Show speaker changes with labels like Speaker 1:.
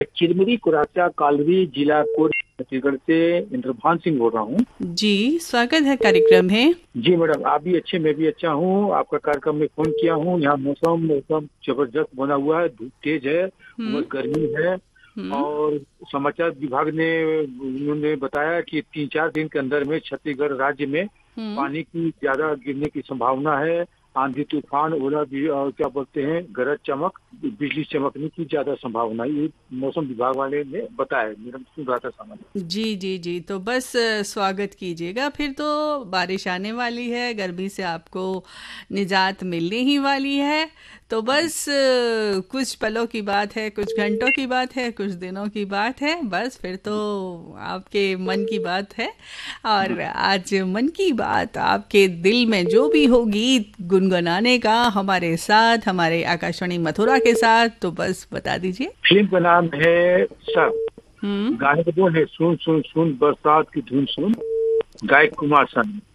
Speaker 1: चिरमिरी कुराचा कालवी जिला कोट छत्तीसगढ़ से इंद्रभान सिंह बोल रहा हूँ।
Speaker 2: जी, स्वागत है कार्यक्रम में।
Speaker 1: जी मैडम, आप भी अच्छे, मैं भी अच्छा हूँ। आपका कार्यक्रम में फोन किया हूँ। यहाँ मौसम एकदम जबरदस्त बना हुआ है, धूप तेज है, उमस गर्मी है। और समाचार विभाग ने उन्होंने बताया कि 3-4 दिन के अंदर में छत्तीसगढ़ राज्य में पानी की ज्यादा गिरने की संभावना है। आंधी तूफान, ओला और क्या बोलते हैं, गरज चमक, बिजली चमकने की ज्यादा संभावना, ये मौसम विभाग वाले ने बताया। मैडम सुन रहा था समाचार।
Speaker 2: जी जी जी, तो बस स्वागत कीजिएगा। फिर तो बारिश आने वाली है, गर्मी से आपको निजात मिलने ही वाली है। तो बस कुछ पलों की बात है, कुछ घंटों की बात है, कुछ दिनों की बात है। बस फिर तो आपके मन की बात है। और आज मन की बात आपके दिल में जो भी हो गीत गुनगुनाने का हमारे साथ, हमारे आकाशवाणी मथुरा के साथ, तो बस बता दीजिए।
Speaker 1: फिल्म का नाम है सब। गाने का बोल है सुन सुन सुन बरसात की धुन सुन, गायक कुमार सानू।